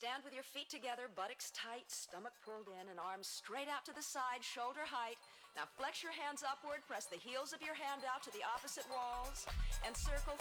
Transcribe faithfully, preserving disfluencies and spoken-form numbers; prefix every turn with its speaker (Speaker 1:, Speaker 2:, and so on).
Speaker 1: Stand with your feet together, buttocks tight, stomach pulled in, and arms straight out to the side, shoulder height. Now flex your hands upward, press the heels of your hand out to the opposite walls, and circle